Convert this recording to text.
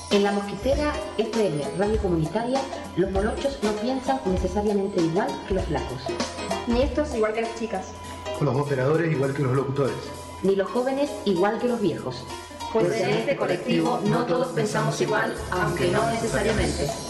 En La Mosquitera FM, radio comunitaria, los molochos no piensan necesariamente igual que los flacos. Ni estos igual que las chicas. O los operadores igual que los locutores. Ni los jóvenes igual que los viejos. Pues en este colectivo no todos pensamos igual, aunque no necesariamente.